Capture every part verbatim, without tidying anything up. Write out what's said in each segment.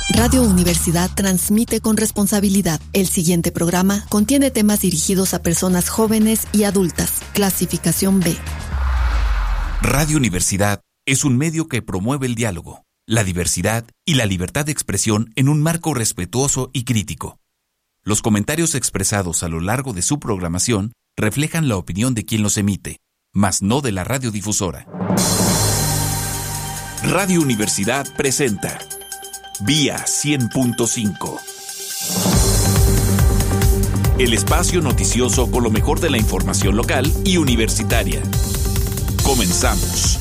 Radio Universidad transmite con responsabilidad. El siguiente programa contiene temas dirigidos a personas jóvenes y adultas. Clasificación B. Radio Universidad es un medio que promueve el diálogo, la diversidad y la libertad de expresión en un marco respetuoso y crítico. Los comentarios expresados a lo largo de su programación reflejan la opinión de quien los emite, mas no de la radiodifusora. Radio Universidad presenta Vía cien punto cinco. El espacio noticioso con lo mejor de la información local y universitaria. Comenzamos.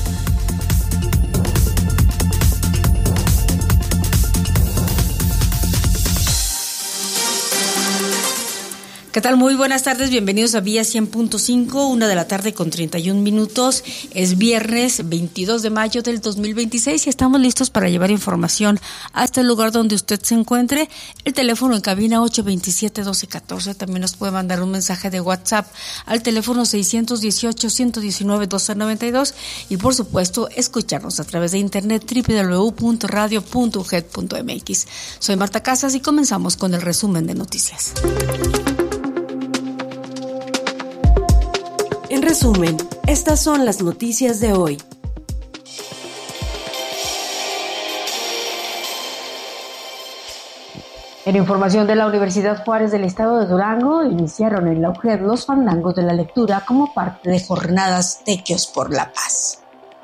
¿Qué tal? Muy buenas tardes, bienvenidos a Vía cien punto cinco, una de la tarde con treinta y un minutos. Es viernes veintidós de mayo del dos mil veintiséis y estamos listos para llevar información hasta el lugar donde usted se encuentre. El teléfono en cabina ocho dos siete, doce catorce. También nos puede mandar un mensaje de WhatsApp al teléfono seiscientos dieciocho, ciento diecinueve, doce noventa y dos y por supuesto escucharnos a través de internet doble u doble u doble u punto radio punto u g e d punto m x. Soy Marta Casas y comenzamos con el resumen de noticias. En resumen, estas son las noticias de hoy. En información de la Universidad Juárez del Estado de Durango, iniciaron en la U G E D los fandangos de la lectura como parte de jornadas Tequios por la Paz.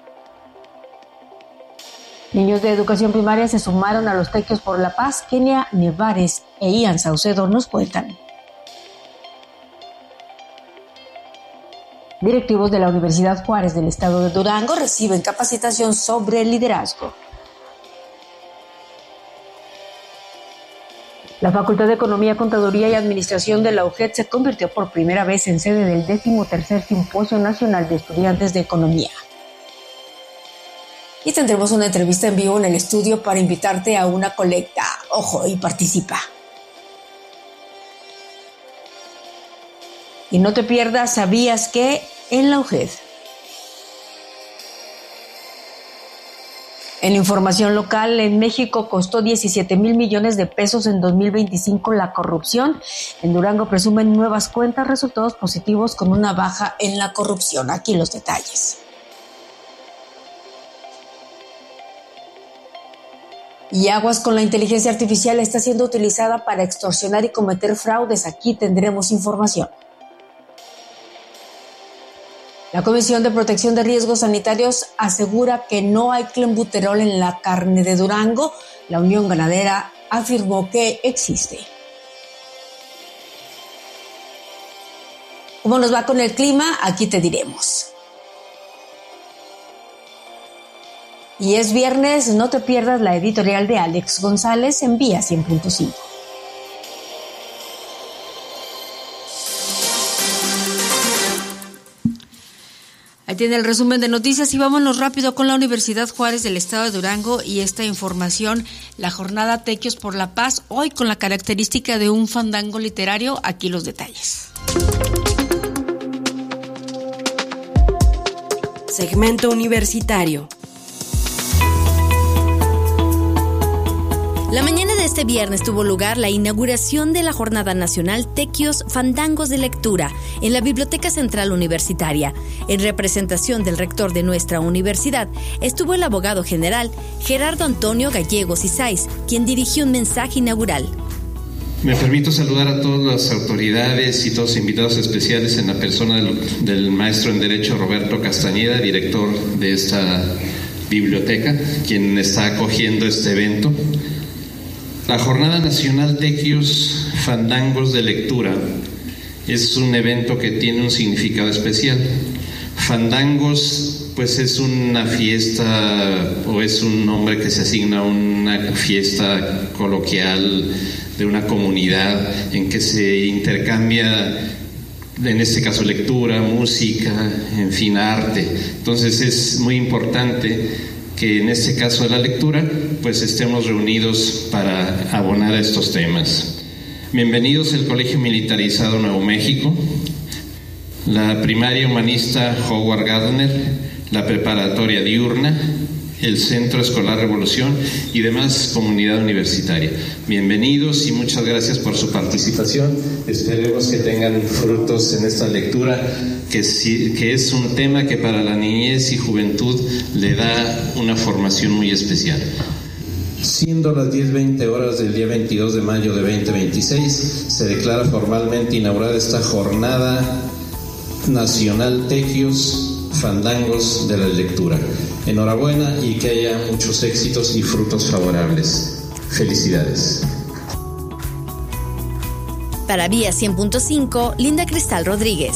Niños de educación primaria se sumaron a los Tequios por la Paz. Kenia Nevares e Ian Saucedo nos cuentan. Directivos de la Universidad Juárez del Estado de Durango reciben capacitación sobre liderazgo. La Facultad de Economía, Contaduría y Administración de la U G E D se convirtió por primera vez en sede del decimotercer Simposio Nacional de Estudiantes de Economía. Y tendremos una entrevista en vivo en el estudio para invitarte a una colecta. Ojo, y participa. Y no te pierdas, ¿sabías que en la U G E D? En información local, en México costó diecisiete mil millones de pesos en dos mil veinticinco la corrupción. En Durango presumen nuevas cuentas, resultados positivos con una baja en la corrupción. Aquí los detalles. Y aguas con la inteligencia artificial está siendo utilizada para extorsionar y cometer fraudes. Aquí tendremos información. La Comisión de Protección de Riesgos Sanitarios asegura que no hay clenbuterol en la carne de Durango. La Unión Ganadera afirmó que existe. ¿Cómo nos va con el clima? Aquí te diremos. Y es viernes, no te pierdas la editorial de Alex González en Vía cien punto cinco. Ahí tiene el resumen de noticias y vámonos rápido con la Universidad Juárez del Estado de Durango y esta información, la jornada Tequios por la Paz, hoy con la característica de un fandango literario, aquí los detalles. Segmento universitario. La mañana de este viernes tuvo lugar la inauguración de la Jornada Nacional Tequios Fandangos de Lectura en la Biblioteca Central Universitaria. En representación del rector de nuestra universidad estuvo el abogado general Gerardo Antonio Gallegos Isais, quien dirigió un mensaje inaugural. Me permito saludar a todas las autoridades y todos los invitados especiales en la persona del, del maestro en Derecho Roberto Castañeda, director de esta biblioteca, quien está acogiendo este evento. La Jornada Nacional Tequios Fandangos de Lectura es un evento que tiene un significado especial. Fandangos, pues es una fiesta o es un nombre que se asigna a una fiesta coloquial de una comunidad en que se intercambia, en este caso, lectura, música, en fin, arte. Entonces es muy importante que en este caso de la lectura, pues estemos reunidos para abonar a estos temas. Bienvenidos al Colegio Militarizado Nuevo México, la primaria humanista Howard Gardner, la preparatoria diurna, el Centro Escolar Revolución y demás comunidad universitaria. Bienvenidos y muchas gracias por su participación. Esperemos que tengan frutos en esta lectura, que, sí, que es un tema que para la niñez y juventud le da una formación muy especial. Siendo las diez veinte horas del día veintidós de mayo de veinte veintiséis, se declara formalmente inaugurada esta jornada nacional Tequios Fandangos de la Lectura. Enhorabuena y que haya muchos éxitos y frutos favorables. Felicidades. Para Vía cien punto cinco, Linda Cristal Rodríguez.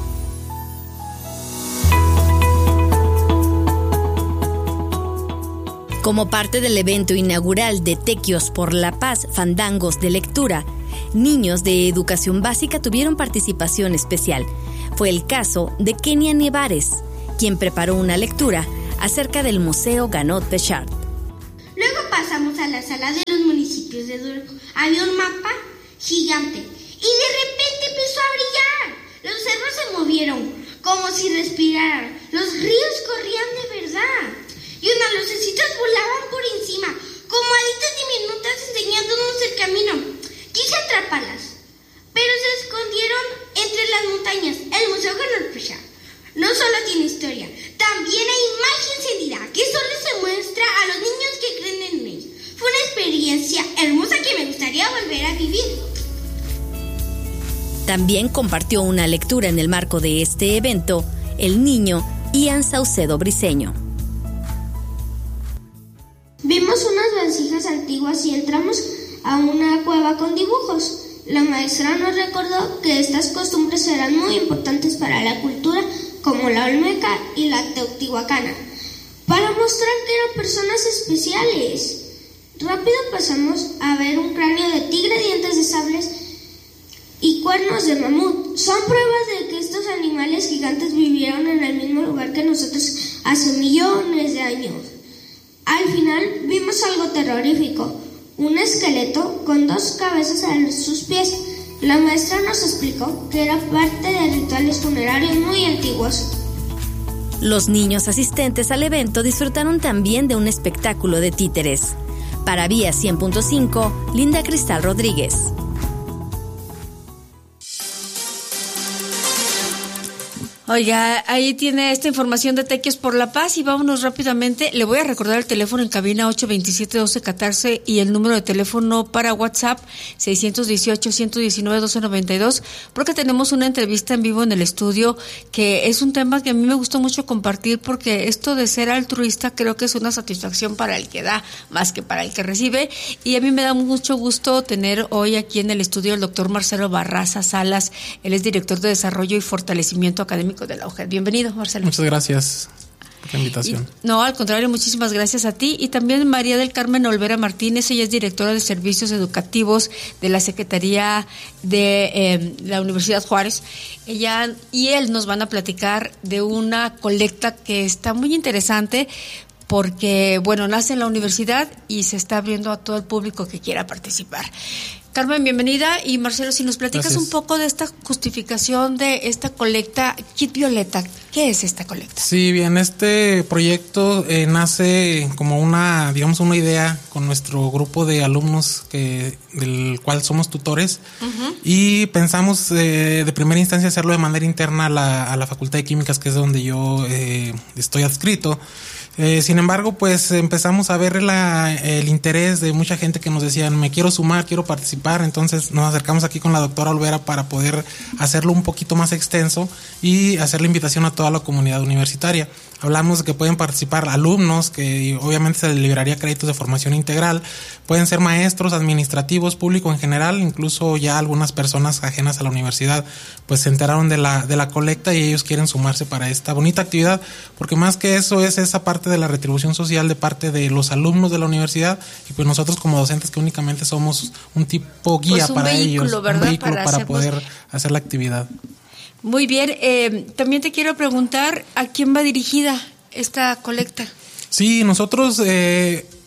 Como parte del evento inaugural de Tequios por la Paz, Fandangos de Lectura, niños de educación básica tuvieron participación especial. Fue el caso de Kenia Nevares, quien preparó una lectura acerca del Museo Ganot Pechard. Luego pasamos a la sala de los municipios de Durango. Había un mapa gigante y de repente empezó a brillar. Los cerros se movieron como si respiraran. Los ríos corrían de verdad y unas lucecitas volaban por encima como alitas diminutas enseñándonos el camino. Quise atraparlas, pero se escondieron entre las montañas. El Museo Ganot Pechard no solo tiene historia, también hay magia encendida que solo se muestra a los niños que creen en él. Fue una experiencia hermosa que me gustaría volver a vivir. También compartió una lectura en el marco de este evento el niño Ian Saucedo Briceño. Vimos unas vasijas antiguas y entramos a una cueva con dibujos. La maestra nos recordó que estas costumbres eran muy importantes para la cultura, como la olmeca y la teotihuacana, para mostrar que eran personas especiales. Rápido pasamos a ver un cráneo de tigre, dientes de sables y cuernos de mamut. Son pruebas de que estos animales gigantes vivieron en el mismo lugar que nosotros hace millones de años. Al final vimos algo terrorífico, un esqueleto con dos cabezas en sus pies. La maestra nos explicó que era parte de rituales funerarios muy antiguos. Los niños asistentes al evento disfrutaron también de un espectáculo de títeres. Para Vía cien punto cinco, Linda Cristal Rodríguez. Oiga, ahí tiene esta información de Tequios por la Paz y vámonos rápidamente. Le voy a recordar el teléfono en cabina ocho veintisiete doce catorce y el número de teléfono para WhatsApp seiscientos dieciocho ciento diecinueve doce noventa y dos, porque tenemos una entrevista en vivo en el estudio que es un tema que a mí me gustó mucho compartir, porque esto de ser altruista creo que es una satisfacción para el que da más que para el que recibe, y a mí me da mucho gusto tener hoy aquí en el estudio el doctor Marcelo Barraza Salas. Él es director de Desarrollo y Fortalecimiento Académico de la U G E D. Bienvenido, Marcelo. Muchas gracias por la invitación. Y, no, al contrario, muchísimas gracias a ti. Y también María del Carmen Olvera Martínez, ella es directora de Servicios Educativos de la Secretaría de eh, la Universidad Juárez. Ella y él nos van a platicar de una colecta que está muy interesante, porque, bueno, nace en la universidad y se está abriendo a todo el público que quiera participar. Carmen, bienvenida. Y Marcelo, si nos platicas Gracias. un poco de esta justificación de esta colecta Kit Violeta, ¿qué es esta colecta? Sí, bien, este proyecto eh, nace como una, digamos, una idea con nuestro grupo de alumnos que del cual somos tutores, uh-huh. y pensamos eh, de primera instancia hacerlo de manera interna a la, a la Facultad de Químicas, que es donde yo eh, estoy adscrito. Eh, sin embargo, pues empezamos a ver la, el interés de mucha gente que nos decían, me quiero sumar, quiero participar. Entonces nos acercamos aquí con la doctora Olvera para poder hacerlo un poquito más extenso y hacer la invitación a toda la comunidad universitaria. Hablamos de que pueden participar alumnos, que obviamente se liberaría créditos de formación integral, pueden ser maestros, administrativos, público en general, incluso ya algunas personas ajenas a la universidad pues se enteraron de la, de la colecta y ellos quieren sumarse para esta bonita actividad, porque más que eso es esa parte de la retribución social de parte de los alumnos de la universidad, y pues nosotros como docentes que únicamente somos un tipo guía pues un para vehículo, ellos, ¿verdad? un vehículo para, para poder hacernos... hacer la actividad. Muy bien, eh, también te quiero preguntar, ¿a quién va dirigida esta colecta? Sí, nosotros eh,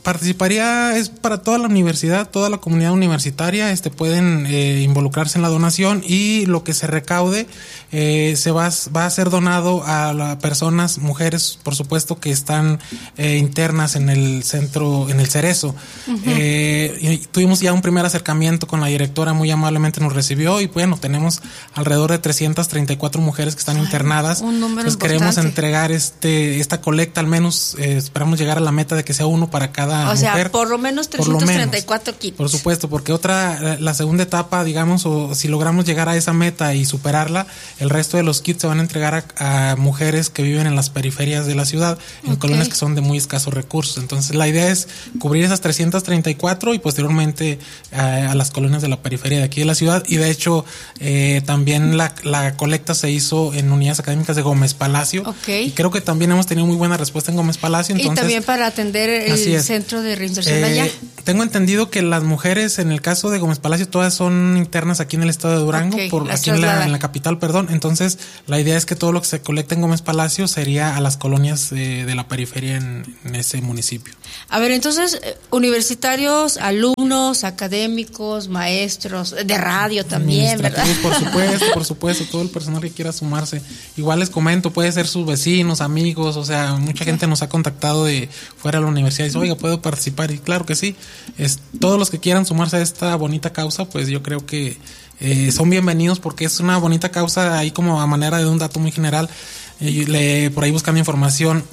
Participaría, es para toda la universidad, toda la comunidad universitaria, este pueden eh, involucrarse en la donación y lo que se recaude eh, se va, va a ser donado a las personas, mujeres, por supuesto, que están eh, internas en el centro, en el Cerezo. Uh-huh. Eh, y tuvimos ya un primer acercamiento con la directora, muy amablemente nos recibió y bueno, tenemos alrededor de trescientas treinta y cuatro mujeres que están Ay, internadas. Un número Entonces importante. Queremos entregar este esta colecta, al menos eh, esperamos llegar a la meta de que sea uno para cada O mujer. sea, por lo menos trescientos treinta y cuatro kits. Por supuesto, porque otra, la segunda etapa, digamos, o si logramos llegar a esa meta y superarla, el resto de los kits se van a entregar a, a mujeres que viven en las periferias de la ciudad, en okay. colonias que son de muy escasos recursos. Entonces, la idea es cubrir esas trescientas treinta y cuatro y posteriormente a, a las colonias de la periferia de aquí de la ciudad. Y de hecho, eh, también la, la colecta se hizo en unidades académicas de Gómez Palacio. Okay. Y creo que también hemos tenido muy buena respuesta en Gómez Palacio. Entonces, y también para atender el centro de reinserción eh, allá. Tengo entendido que las mujeres en el caso de Gómez Palacio todas son internas aquí en el estado de Durango, okay, por aquí en la, en la capital, perdón. Entonces la idea es que todo lo que se colecta en Gómez Palacio sería a las colonias eh, de la periferia en, en ese municipio. A ver, entonces universitarios, alumnos, académicos, maestros de radio también, ¿verdad? Por supuesto, por supuesto, todo el personal que quiera sumarse. Igual les comento, puede ser sus vecinos, amigos, o sea, mucha gente nos ha contactado de fuera de la universidad y dice, oiga, ¿puedo participar? Y claro que sí. Es, todos los que quieran sumarse a esta bonita causa, pues yo creo que eh, son bienvenidos porque es una bonita causa, ahí como a manera de un dato muy general, eh, le, por ahí buscando información,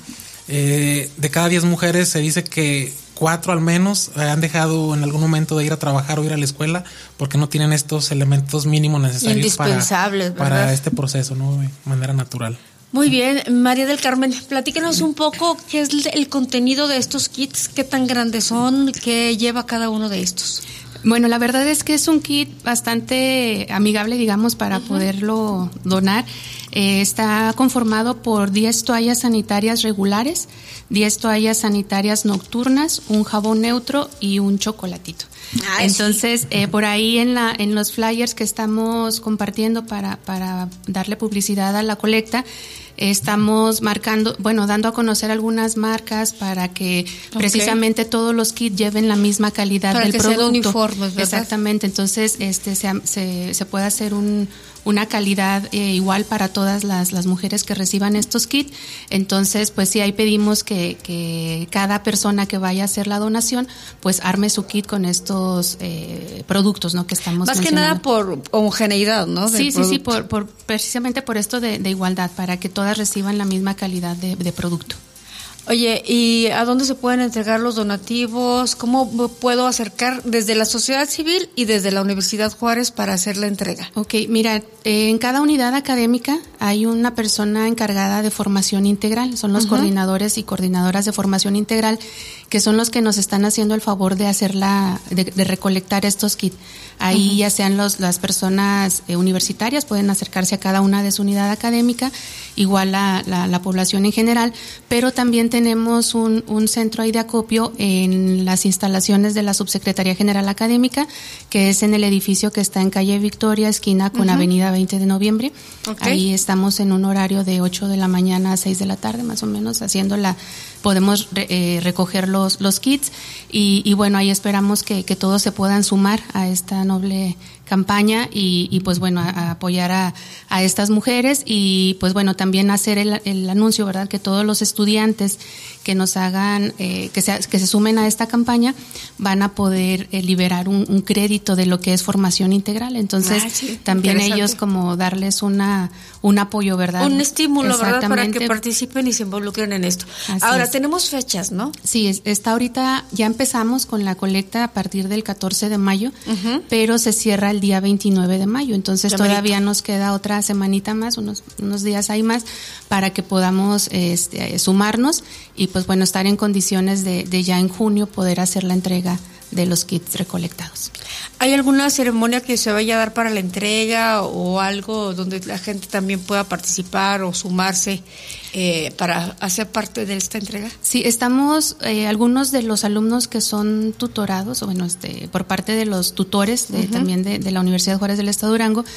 eh, de cada diez mujeres se dice que cuatro al menos han dejado en algún momento de ir a trabajar o ir a la escuela porque no tienen estos elementos mínimos necesarios para, para este proceso, ¿no? De manera natural. Muy bien, María del Carmen, platícanos un poco qué es el contenido de estos kits, qué tan grandes son, qué lleva cada uno de estos. Bueno, la verdad es que es un kit bastante amigable, digamos, para uh-huh. poderlo donar. Eh, está conformado por diez toallas sanitarias regulares, diez toallas sanitarias nocturnas, un jabón neutro y un chocolatito. Ay, Entonces, sí. eh, por ahí en la en los flyers que estamos compartiendo para, para darle publicidad a la colecta, eh, estamos marcando, bueno, dando a conocer algunas marcas para que okay. precisamente todos los kits lleven la misma calidad para del que producto. Sean uniformes, ¿verdad? Exactamente, entonces este se, se, se puede hacer un una calidad eh, igual para todas las, las mujeres que reciban estos kits. Entonces, pues sí, ahí pedimos que, que cada persona que vaya a hacer la donación, pues arme su kit con estos eh, productos, ¿no? Que estamos Más que nada por homogeneidad, ¿no? Sí, sí, sí, por, por precisamente por esto de, de igualdad, para que todas reciban la misma calidad de, de producto. Oye, ¿y a dónde se pueden entregar los donativos? ¿Cómo puedo acercar desde la sociedad civil y desde la Universidad Juárez para hacer la entrega? Ok, mira, eh, en cada unidad académica hay una persona encargada de formación integral, son los uh-huh. coordinadores y coordinadoras de formación integral, que son los que nos están haciendo el favor de hacer la, de, de recolectar estos kits. Ahí uh-huh. ya sean los, las personas eh, universitarias, pueden acercarse a cada una de su unidad académica, igual la, la, la población en general, pero también tenemos un, un centro ahí de acopio en las instalaciones de la Subsecretaría General Académica, que es en el edificio que está en calle Victoria, esquina con uh-huh. Avenida veinte de noviembre. Okay. Ahí estamos en un horario de ocho de la mañana a seis de la tarde, más o menos, haciendo la, podemos eh, recoger los, los kits y, y bueno, ahí esperamos que, que todos se puedan sumar a esta noble campaña y, y pues bueno, a, a apoyar a, a estas mujeres y pues bueno, también hacer el, el anuncio, ¿verdad? Que todos los estudiantes que nos hagan, eh, que, se, que se sumen a esta campaña van a poder eh, liberar un, un crédito de lo que es formación integral. Entonces, ah, sí, también ellos como darles una un apoyo, ¿verdad? Un estímulo, ¿verdad? Para que participen y se involucren en esto. Así Ahora, es. Tenemos fechas, ¿no? Sí, está ahorita, ya empezamos con la colecta a partir del catorce de mayo, uh-huh. pero se cierra el día veintinueve de mayo, entonces Llamarito. Todavía nos queda otra semanita más, unos unos días ahí más, para que podamos este, sumarnos y pues bueno, estar en condiciones de, de ya en junio poder hacer la entrega de los kits recolectados. ¿Hay alguna ceremonia que se vaya a dar para la entrega o algo donde la gente también pueda participar o sumarse eh, para hacer parte de esta entrega? Sí, estamos, eh, algunos de los alumnos que son tutorados, o bueno, este, por parte de los tutores de, uh-huh. también de, de la Universidad Juárez del Estado de Durango,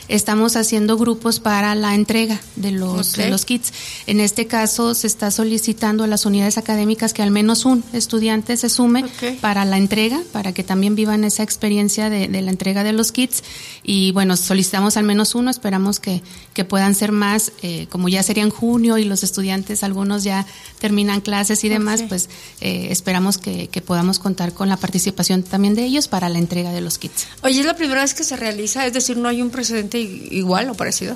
estamos haciendo grupos para la entrega de los, okay. de los kits. En este caso se está solicitando a las unidades académicas que al menos un estudiante se sume okay. para la entrega, para que también vivan esa experiencia de, de la entrega de los kits. Y bueno, solicitamos al menos uno, esperamos que, que puedan ser más, eh, como ya sería en junio y los estudiantes, algunos ya terminan clases y demás, okay. pues eh, esperamos que, que podamos contar con la participación también de ellos para la entrega de los kits. Oye, ¿es la primera vez que se realiza? Es decir, ¿no hay un precedente igual o parecido?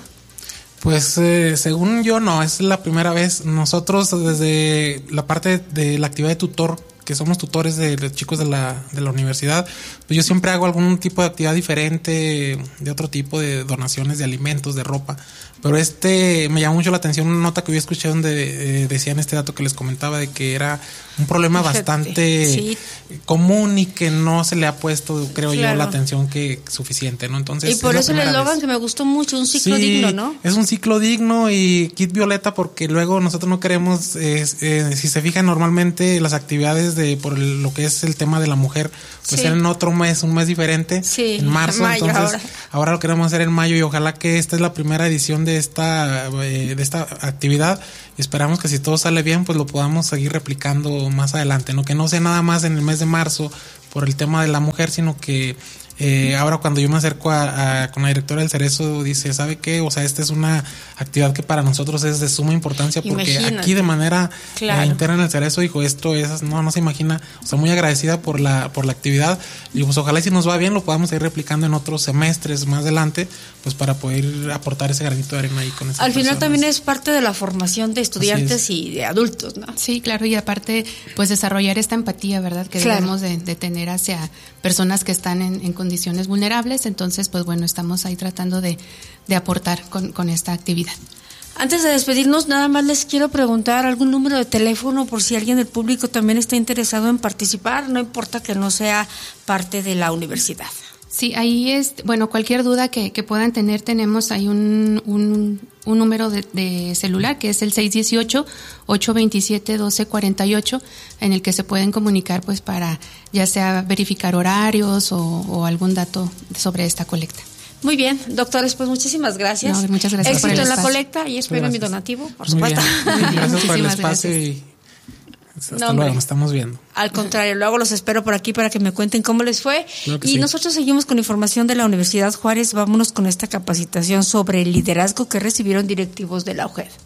Pues eh, según yo no, es la primera vez. Nosotros desde la parte de la actividad de tutor, que somos tutores de, de chicos de la, de la universidad, pues yo siempre hago algún tipo de actividad diferente, de otro tipo de donaciones de alimentos, de ropa. Pero este me llamó mucho la atención una nota que yo escuché donde eh, decían este dato que les comentaba de que era un problema Fíjate, bastante sí. común y que no se le ha puesto, creo claro. yo, la atención que suficiente, ¿no? Entonces y por eso el eslogan que me gustó mucho, un ciclo sí, digno, ¿no? Es un ciclo digno y kit violeta porque luego nosotros no queremos, eh, eh, si se fijan normalmente las actividades de por el, lo que es el tema de la mujer, pues sí. en otro mes, un mes diferente, sí, en marzo, mayo, entonces ahora. ahora lo queremos hacer en mayo y ojalá que esta es la primera edición de esta eh, de esta actividad y esperamos que si todo sale bien pues lo podamos seguir replicando más adelante, no que no sea nada más en el mes de marzo por el tema de la mujer, sino que eh, ahora cuando yo me acerco a, a, con la directora del Cerezo dice, ¿sabe qué? O sea, esta es una actividad que para nosotros es de suma importancia porque Imagínate. aquí de manera claro. eh, interna en el Cerezo dijo esto es, no, no se imagina, o sea, muy agradecida por la por la actividad y pues ojalá y si nos va bien lo podamos ir replicando en otros semestres más adelante, pues para poder aportar ese granito de arena ahí con esas Al final personas. También es parte de la formación de estudiantes y de adultos, ¿no? Sí, claro, y aparte pues desarrollar esta empatía, ¿verdad? Que claro. debemos de, de tener hacia personas que están en, en condiciones vulnerables, entonces pues bueno, estamos ahí tratando de, de aportar con, con esta actividad. Antes de despedirnos, nada más les quiero preguntar algún número de teléfono por si alguien del público también está interesado en participar, no importa que no sea parte de la universidad. Sí, ahí es, bueno, cualquier duda que, que puedan tener, tenemos ahí un, un, un número de, de celular que es el seis uno ocho, ocho dos siete, uno dos cuatro ocho, en el que se pueden comunicar pues para ya sea verificar horarios o, o algún dato sobre esta colecta. Muy bien, doctores, pues muchísimas gracias. No, muchas gracias. Éxito por el en la espacio. colecta y espero mi donativo, por Muy supuesto. Bien. Muy bien. Gracias por el espacio gracias. y hasta no, luego, nos estamos viendo. Al contrario, luego los espero por aquí para que me cuenten cómo les fue. Claro y sí. nosotros seguimos con información de la Universidad Juárez. Vámonos con esta capacitación sobre el liderazgo que recibieron directivos de la U J E D.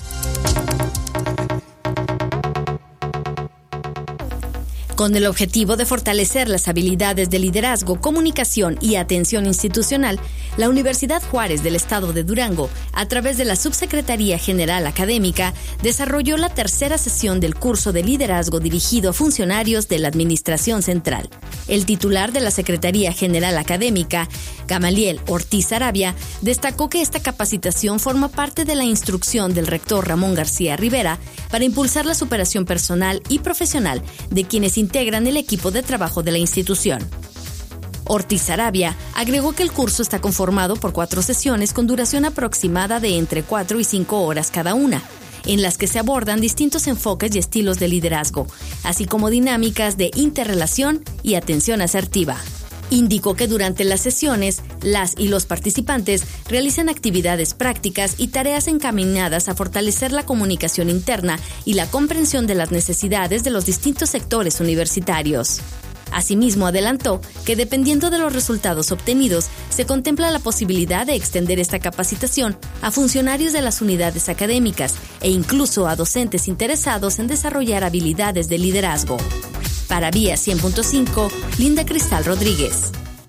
Con el objetivo de fortalecer las habilidades de liderazgo, comunicación y atención institucional, la Universidad Juárez del Estado de Durango, a través de la Subsecretaría General Académica, desarrolló la tercera sesión del curso de liderazgo dirigido a funcionarios de la Administración Central. El titular de la Secretaría General Académica, Gamaliel Ortiz Arabia, destacó que esta capacitación forma parte de la instrucción del rector Ramón García Rivera para impulsar la superación personal y profesional de quienes integran el equipo de trabajo de la institución. Ortiz Arabia agregó que el curso está conformado por cuatro sesiones con duración aproximada de entre cuatro y cinco horas cada una, en las que se abordan distintos enfoques y estilos de liderazgo, así como dinámicas de interrelación y atención asertiva. Indicó que durante las sesiones, las y los participantes realizan actividades prácticas y tareas encaminadas a fortalecer la comunicación interna y la comprensión de las necesidades de los distintos sectores universitarios. Asimismo, adelantó que dependiendo de los resultados obtenidos, se contempla la posibilidad de extender esta capacitación a funcionarios de las unidades académicas e incluso a docentes interesados en desarrollar habilidades de liderazgo. Para Vía cien punto cinco, Linda Cristal Rodríguez.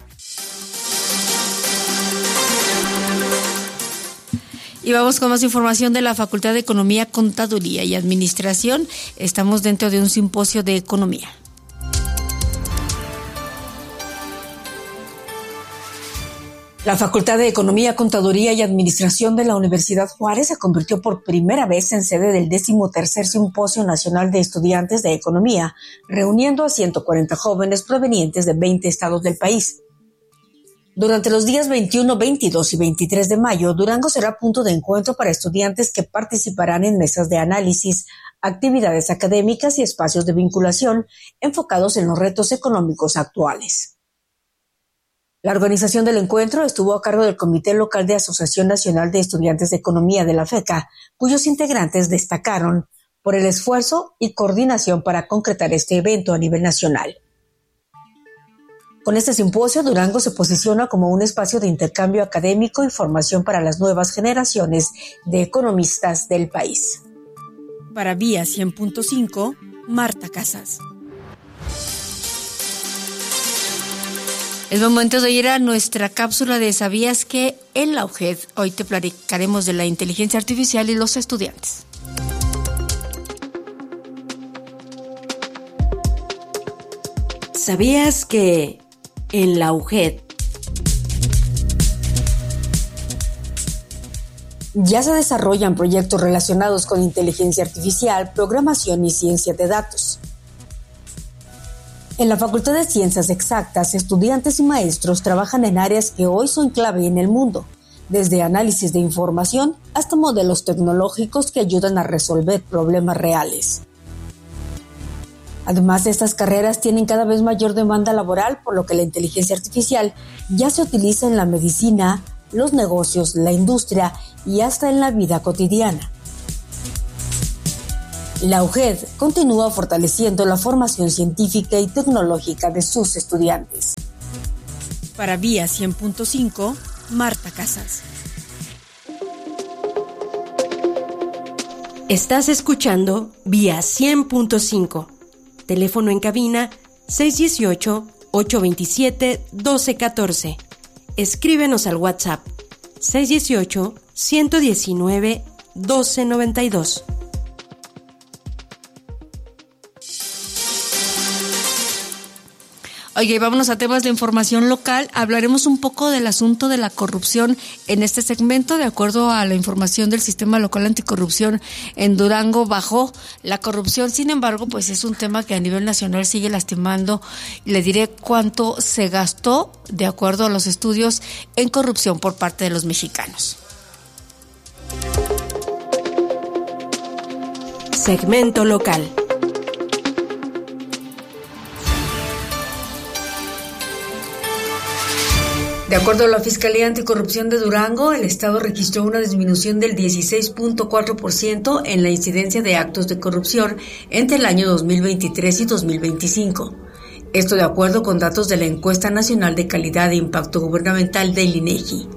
Y vamos con más información de la Facultad de Economía, Contaduría y Administración. Estamos dentro de un simposio de economía. La Facultad de Economía, Contaduría y Administración de la Universidad Juárez se convirtió por primera vez en sede del decimotercer Simposio Nacional de Estudiantes de Economía, reuniendo a ciento cuarenta jóvenes provenientes de veinte estados del país. Durante los días veintiuno, veintidós y veintitrés de mayo, Durango será punto de encuentro para estudiantes que participarán en mesas de análisis, actividades académicas y espacios de vinculación enfocados en los retos económicos actuales. La organización del encuentro estuvo a cargo del Comité Local de Asociación Nacional de Estudiantes de Economía de la FECA, cuyos integrantes destacaron por el esfuerzo y coordinación para concretar este evento a nivel nacional. Con este simposio, Durango se posiciona como un espacio de intercambio académico y formación para las nuevas generaciones de economistas del país. Para Vía cien punto cinco, Marta Casas. Es momento de ir a nuestra cápsula de ¿Sabías que? En la U G E D. Hoy te platicaremos de la inteligencia artificial y los estudiantes. ¿Sabías que? En la U G E D. Ya se desarrollan proyectos relacionados con inteligencia artificial, programación y ciencia de datos. En la Facultad de Ciencias Exactas, estudiantes y maestros trabajan en áreas que hoy son clave en el mundo, desde análisis de información hasta modelos tecnológicos que ayudan a resolver problemas reales. Además, estas carreras tienen cada vez mayor demanda laboral, por lo que la inteligencia artificial ya se utiliza en la medicina, los negocios, la industria y hasta en la vida cotidiana. La U G E D continúa fortaleciendo la formación científica y tecnológica de sus estudiantes. Para Vía cien punto cinco, Marta Casas. Estás escuchando Vía cien punto cinco. Teléfono en cabina seis uno ocho, ocho dos siete, uno dos uno cuatro. Escríbenos al WhatsApp seis uno ocho, uno uno nueve, uno dos nueve dos. Oye, vámonos a temas de información local. Hablaremos un poco del asunto de la corrupción en este segmento. De acuerdo a la información del Sistema Local Anticorrupción, en Durango bajó la corrupción. Sin embargo, pues es un tema que a nivel nacional sigue lastimando. Le diré cuánto se gastó, de acuerdo a los estudios, en corrupción por parte de los mexicanos. Segmento local. De acuerdo a la Fiscalía Anticorrupción de Durango, el Estado registró una disminución del dieciséis punto cuatro por ciento en la incidencia de actos de corrupción entre el año dos mil veintitrés y dos mil veinticinco. Esto de acuerdo con datos de la Encuesta Nacional de Calidad e Impacto Gubernamental del INEGI.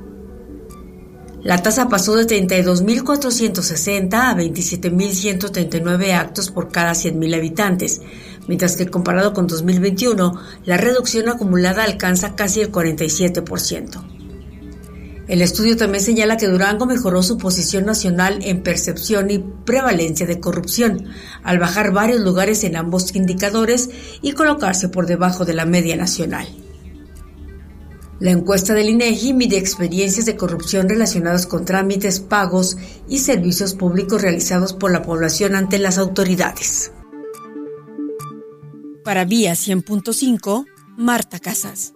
La tasa pasó de treinta y dos mil cuatrocientos sesenta a veintisiete mil ciento treinta y nueve actos por cada cien mil habitantes, mientras que comparado con dos mil veintiuno, la reducción acumulada alcanza casi el cuarenta y siete por ciento. El estudio también señala que Durango mejoró su posición nacional en percepción y prevalencia de corrupción, al bajar varios lugares en ambos indicadores y colocarse por debajo de la media nacional. La encuesta del INEGI mide experiencias de corrupción relacionadas con trámites, pagos y servicios públicos realizados por la población ante las autoridades. Para Vía cien punto cinco, Marta Casas.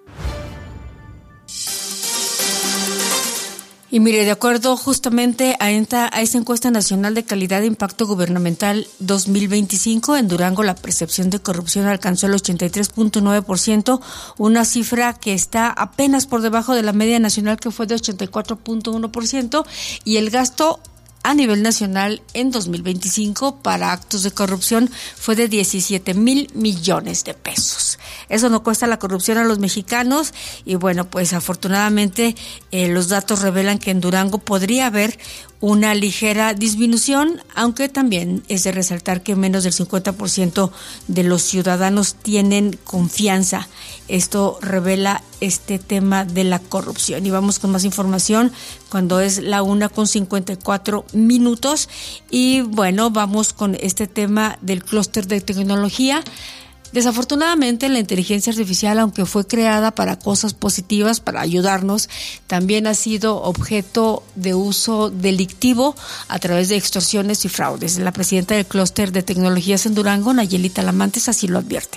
Y mire, de acuerdo justamente a, esta, a esa encuesta nacional de calidad de impacto gubernamental dos mil veinticinco, en Durango la percepción de corrupción alcanzó el ochenta y tres punto nueve por ciento, una cifra que está apenas por debajo de la media nacional, que fue de ochenta y cuatro punto uno por ciento, y el gasto a nivel nacional en dos mil veinticinco para actos de corrupción fue de diecisiete mil millones de pesos. Eso no cuesta la corrupción a los mexicanos y bueno, pues afortunadamente eh, los datos revelan que en Durango podría haber una ligera disminución, aunque también es de resaltar que menos del cincuenta por ciento de los ciudadanos tienen confianza. Esto revela este tema de la corrupción. Y vamos con más información cuando es la una con cincuenta y cuatro minutos. Y bueno, vamos con este tema del clúster de tecnología. Desafortunadamente, la inteligencia artificial, aunque fue creada para cosas positivas, para ayudarnos, también ha sido objeto de uso delictivo a través de extorsiones y fraudes. La presidenta del clúster de tecnologías en Durango, Nayeli Talamantes, así lo advierte.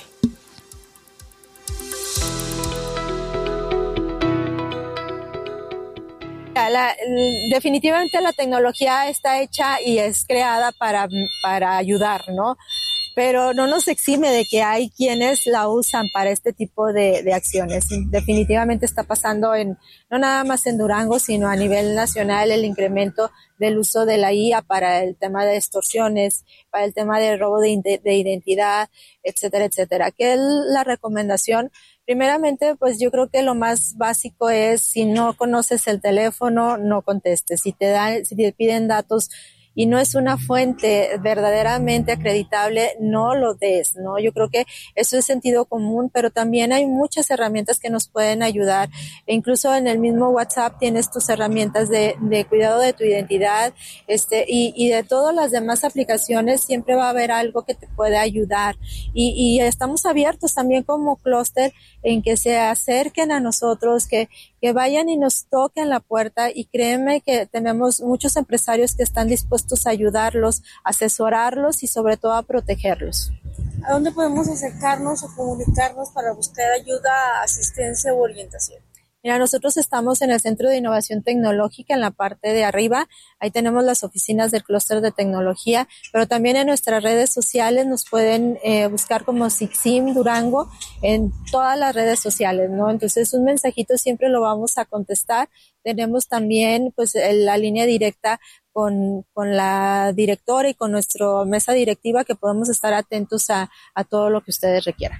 La, definitivamente la tecnología está hecha y es creada para, para ayudar, ¿no? pero no nos exime de que hay quienes la usan para este tipo de, de acciones. Definitivamente está pasando en, no nada más en Durango, sino a nivel nacional, el incremento del uso de la I A para el tema de extorsiones, para el tema de robo de, de identidad, etcétera, etcétera. ¿Qué es la recomendación? Primeramente, pues yo creo que lo más básico es, si no conoces el teléfono, no contestes. Si te dan, si te piden datos y no es una fuente verdaderamente acreditable, no lo des, ¿no? Yo creo que eso es sentido común, pero también hay muchas herramientas que nos pueden ayudar. E incluso en el mismo WhatsApp tienes tus herramientas de, de cuidado de tu identidad, este, y, y de todas las demás aplicaciones siempre va a haber algo que te pueda ayudar. Y, y estamos abiertos también como clúster en que se acerquen a nosotros, que, que vayan y nos toquen la puerta, y créeme que tenemos muchos empresarios que están dispuestos a ayudarlos, asesorarlos y sobre todo a protegerlos. ¿A dónde podemos acercarnos o comunicarnos para buscar ayuda, asistencia u orientación? Mira, nosotros estamos en el Centro de Innovación Tecnológica, en la parte de arriba. Ahí tenemos las oficinas del clúster de tecnología, pero también en nuestras redes sociales nos pueden eh, buscar como SICSIM Durango en todas las redes sociales, ¿no? Entonces, un mensajito siempre lo vamos a contestar. Tenemos también, pues, la línea directa con, con la directora y con nuestra mesa directiva, que podemos estar atentos a, a todo lo que ustedes requieran.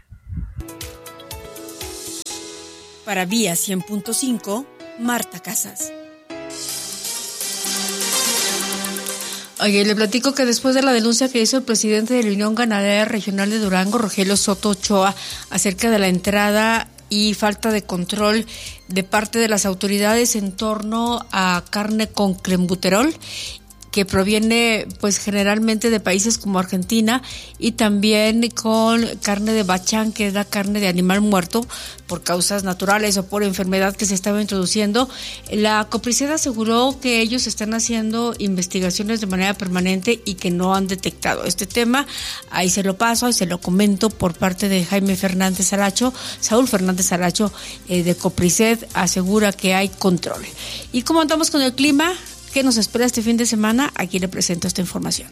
Para Vía cien punto cinco, Marta Casas. Oye, le platico que después de la denuncia que hizo el presidente de la Unión Ganadera Regional de Durango, Rogelio Soto Ochoa, acerca de la entrada y falta de control de parte de las autoridades en torno a carne con clenbuterol, que proviene pues generalmente de países como Argentina, y también con carne de bachán, que es la carne de animal muerto por causas naturales o por enfermedad que se estaba introduciendo. La Copriced aseguró que ellos están haciendo investigaciones de manera permanente y que no han detectado este tema. Ahí se lo paso y se lo comento por parte de Jaime Fernández Aracho. Saúl Fernández Aracho eh, de Copriced asegura que hay control. ¿Y cómo andamos con el clima? ¿Qué nos espera este fin de semana? Aquí le presento esta información.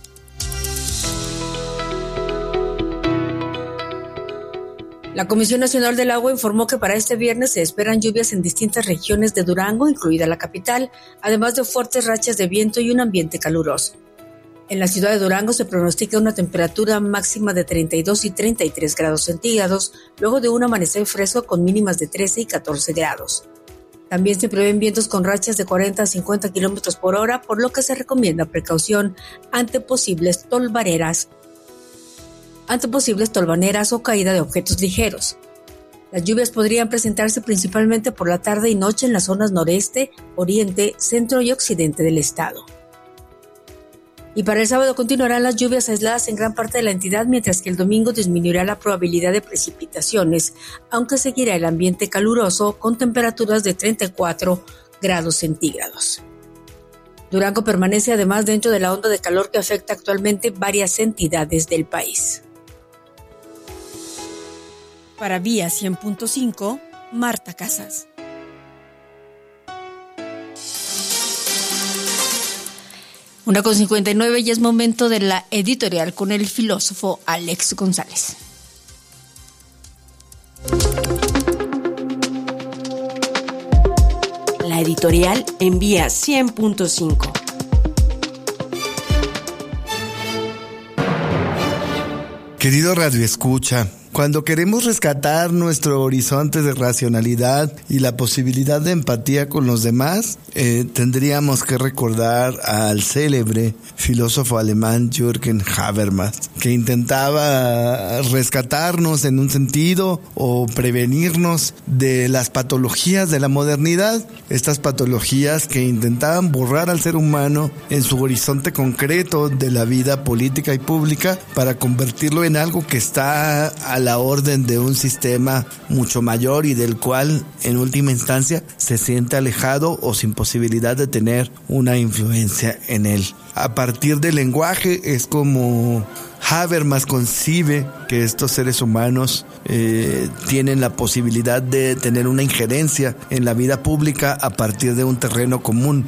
La Comisión Nacional del Agua informó que para este viernes se esperan lluvias en distintas regiones de Durango, incluida la capital, además de fuertes rachas de viento y un ambiente caluroso. En la ciudad de Durango se pronostica una temperatura máxima de treinta y dos y treinta y tres grados centígrados, luego de un amanecer fresco con mínimas de trece y catorce grados. También se prevén vientos con rachas de cuarenta a cincuenta kilómetros por hora, por lo que se recomienda precaución ante posibles tolvaneras, ante posibles tolvaneras o caída de objetos ligeros. Las lluvias podrían presentarse principalmente por la tarde y noche en las zonas noreste, oriente, centro y occidente del estado. Y para el sábado continuarán las lluvias aisladas en gran parte de la entidad, mientras que el domingo disminuirá la probabilidad de precipitaciones, aunque seguirá el ambiente caluroso con temperaturas de treinta y cuatro grados centígrados. Durango permanece además dentro de la onda de calor que afecta actualmente varias entidades del país. Para Vía cien punto cinco, Marta Casas. Una con cincuenta y nueve y es momento de la editorial con el filósofo Alex González. La editorial en Vía cien punto cinco. Querido Radio Escucha, cuando queremos rescatar nuestro horizonte de racionalidad y la posibilidad de empatía con los demás, eh, tendríamos que recordar al célebre filósofo alemán Jürgen Habermas, que intentaba rescatarnos en un sentido o prevenirnos de las patologías de la modernidad, estas patologías que intentaban borrar al ser humano en su horizonte concreto de la vida política y pública para convertirlo en algo que está a la orden de un sistema mucho mayor y del cual en última instancia se siente alejado o sin posibilidad de tener una influencia en él. A partir del lenguaje es como Habermas concibe que estos seres humanos eh, tienen la posibilidad de tener una injerencia en la vida pública a partir de un terreno común.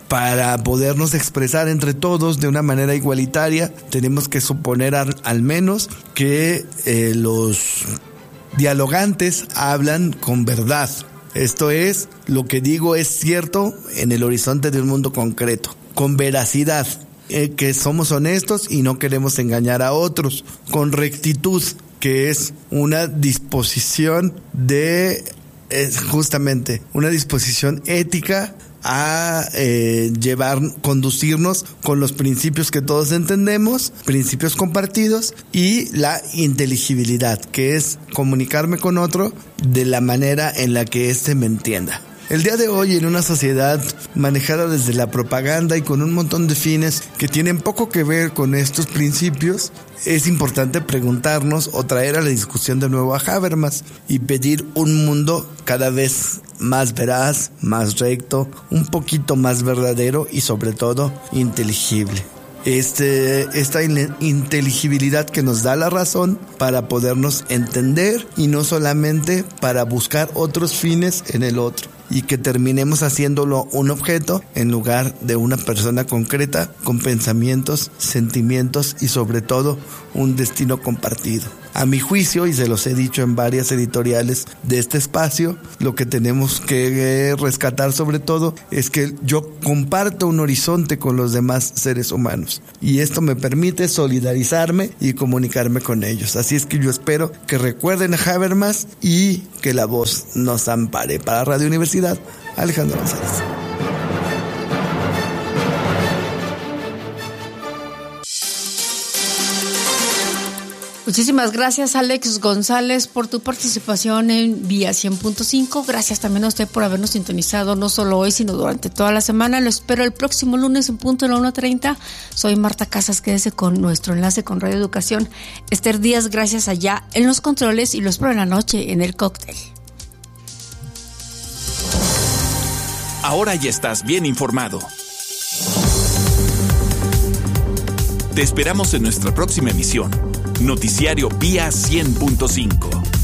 para podernos expresar entre todos de una manera igualitaria, tenemos que suponer al, al menos que eh, los dialogantes hablan con verdad. Esto es, lo que digo es cierto en el horizonte de un mundo concreto, con veracidad, eh, que somos honestos y no queremos engañar a otros, con rectitud, que es una disposición de, es justamente, una disposición ética a eh, llevar, conducirnos con los principios que todos entendemos, principios compartidos, y la inteligibilidad, que es comunicarme con otro de la manera en la que éste me entienda. El día de hoy, en una sociedad manejada desde la propaganda y con un montón de fines que tienen poco que ver con estos principios, es importante preguntarnos o traer a la discusión de nuevo a Habermas y pedir un mundo cada vez más veraz, más recto, un poquito más verdadero y sobre todo inteligible. Este, esta in- inteligibilidad que nos da la razón para podernos entender y no solamente para buscar otros fines en el otro, y que terminemos haciéndolo un objeto en lugar de una persona concreta con pensamientos, sentimientos y sobre todo un destino compartido. A mi juicio, y se los he dicho en varias editoriales de este espacio, lo que tenemos que rescatar sobre todo es que yo comparto un horizonte con los demás seres humanos y esto me permite solidarizarme y comunicarme con ellos. Así es que yo espero que recuerden a Habermas y que la voz nos ampare. Para Radio Universidad, Alejandro González. Muchísimas gracias, Alex González, por tu participación en Vía cien punto cinco. Gracias también a usted por habernos sintonizado no solo hoy, sino durante toda la semana. Lo espero el próximo lunes en punto de la una treinta. Soy Marta Casas, quédese con nuestro enlace con Radio Educación. Esther Díaz, gracias allá en los controles y lo espero en la noche en el cóctel. Ahora ya estás bien informado. Te esperamos en nuestra próxima emisión. Noticiario Vía cien punto cinco.